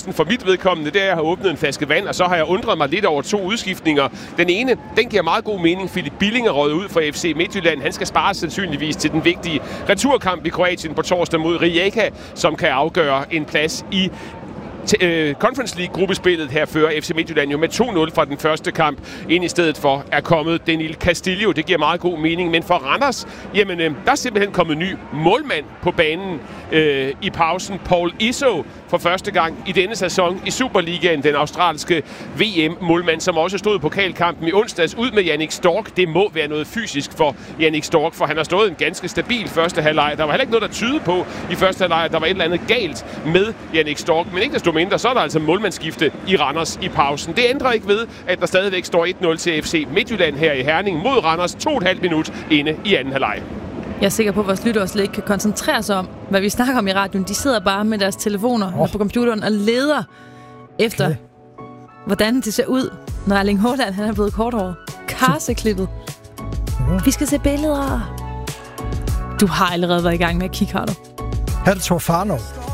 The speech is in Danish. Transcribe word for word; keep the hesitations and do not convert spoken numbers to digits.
pausen for mit vedkommende, det er, at jeg har åbnet en flaske vand, og så har jeg undret mig lidt over to udskiftninger. Den ene, den giver meget god mening. Philip Billing er røget ud fra F C Midtjylland. Han skal spares sandsynligvis til den vigtige returkamp i Kroatien på torsdag mod Rijeka, som kan afgøre en plads i Conference League-gruppespillet. Her fører F C Midtjylland jo med to nul fra den første kamp. Ind i stedet for er kommet Daniel Castillo. Det giver meget god mening. Men for Randers, jamen, der er simpelthen kommet ny målmand på banen øh, i pausen. Paul Iso for første gang i denne sæson i Superligaen. Den australske V M-målmand, som også stod i pokalkampen i onsdags ud med Jannik Stork. Det må være noget fysisk for Jannik Stork, for han har stået en ganske stabil første halvleg. Der var heller ikke noget, der tyder på i første halvleg, at der var et eller andet galt med Jannik Stork. Men ikke desto mindre, så er der altså målmandsskifte i Randers i pausen. Det ændrer ikke ved, at der stadigvæk står et nul til F C Midtjylland her i Herning mod Randers to og et halvt minut inde i anden halvleg. Jeg er sikker på, at vores lyttere slet ikke kan koncentrere sig om, hvad vi snakker om i radioen. De sidder bare med deres telefoner oh. på computeren og leder efter, okay. hvordan det ser ud, når Erling Haaland han er blevet korthåret. Karseklippet. Ja. Vi skal se billeder. Du har allerede været i gang med at kigge, har du? Her er det Tofano.